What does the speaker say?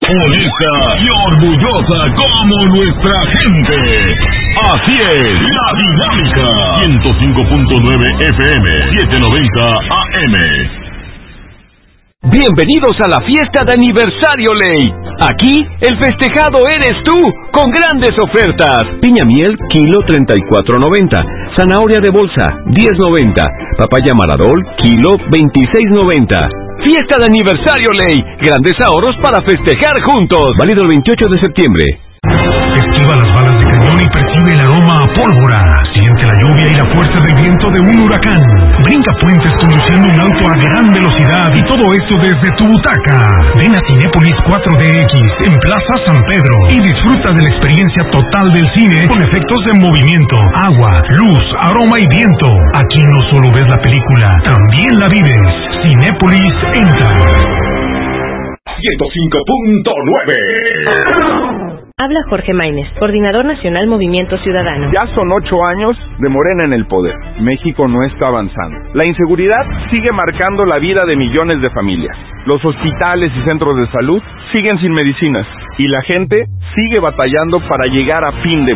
Honesta y orgullosa como nuestra gente. Así es, La Dinámica. 105.9 FM, 790 AM. Bienvenidos a la fiesta de aniversario Ley. Aquí, el festejado eres tú, con grandes ofertas. Piña miel, kilo 34.90. Zanahoria de bolsa, 10.90. Papaya Maradol, kilo 26.90. Fiesta de aniversario Ley. Grandes ahorros para festejar juntos. Válido el 28 de septiembre. Esquiva las balas de cañón y percibe el aroma a pólvora. Siente la lluvia y la fuerza del viento de un huracán. Brinca puentes conduciendo un auto a gran velocidad y todo esto desde tu butaca. Ven a Cinépolis 4DX en Plaza San Pedro y disfruta de la experiencia total del cine con efectos de movimiento, agua, luz, aroma y viento. Aquí no solo ves la película, también la vives. Cinépolis entra. 105.9. Habla Jorge Maínez, Coordinador Nacional Movimiento Ciudadano. Ya son 8 años de Morena en el poder. México no está avanzando. La inseguridad sigue marcando la vida de millones de familias. Los hospitales y centros de salud siguen sin medicinas. Y la gente sigue batallando para llegar a fin de mes.